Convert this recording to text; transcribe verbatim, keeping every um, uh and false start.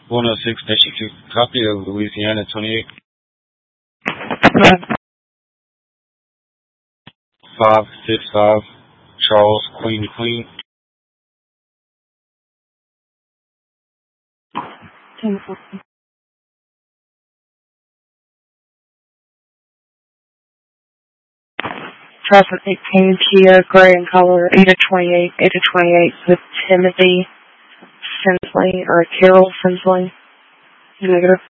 one oh six, two. Copy of Louisiana twenty-eight. five six five. Charles, Queen to Queen. ten forty. Traffic eighteen, Kia, gray in color, eight of twenty-eight, eight of twenty-eight with Timothy Sensley, or Carol Sensley. Negative.